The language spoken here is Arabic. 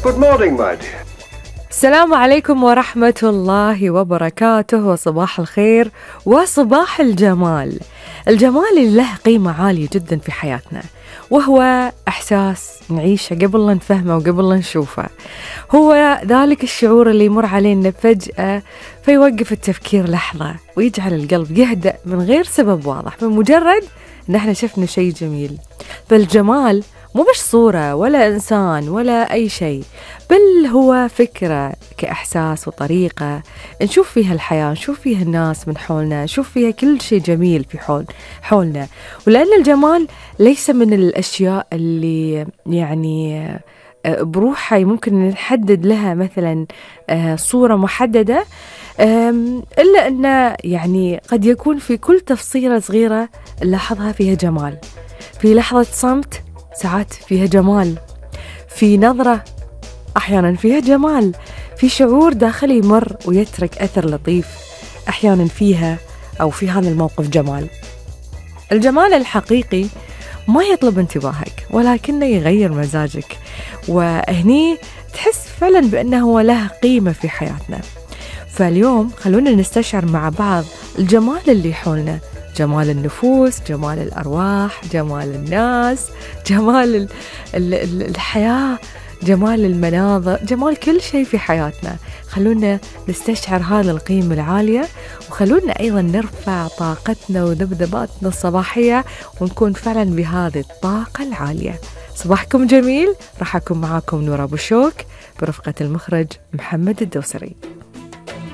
Good morning, my dear. السلام عليكم ورحمة الله وبركاته، وصباح الخير وصباح الجمال. الجمال اللي له قيمة عالية جدا في حياتنا، وهو إحساس نعيشه قبل لا نفهمه وقبل لا نشوفه. هو ذلك الشعور اللي يمر علينا فجأة فيوقف التفكير لحظة ويجعل القلب يهدأ من غير سبب واضح، من مجرد إن احنا شفنا شيء جميل. فالجمال مو بس صورة ولا إنسان ولا أي شيء، بل هو فكرة كإحساس وطريقة نشوف فيها الحياة، نشوف فيها الناس من حولنا، نشوف فيها كل شيء جميل في حولنا. ولأن الجمال ليس من الأشياء اللي يعني بروحها ممكن نحدد لها مثلا صورة محددة، إلا أن يعني قد يكون في كل تفصيلة صغيرة نلاحظها فيها جمال. في لحظة صمت ساعات فيها جمال، في نظرة أحيانا فيها جمال، في شعور داخلي يمر ويترك أثر لطيف أحيانا فيها أو في هذا الموقف جمال. الجمال الحقيقي ما يطلب انتباهك ولكنه يغير مزاجك، وهني تحس فعلا بأنه له قيمة في حياتنا. فاليوم خلونا نستشعر مع بعض الجمال اللي حولنا، جمال النفوس، جمال الأرواح، جمال الناس، جمال الحياة، جمال المناظر، جمال كل شيء في حياتنا. خلونا نستشعر هذه القيمة العالية، وخلونا أيضا نرفع طاقتنا وذبذباتنا الصباحية ونكون فعلا بهذه الطاقة العالية. صباحكم جميل. راح أكون معاكم نورا أبو شوك برفقة المخرج محمد الدوسري.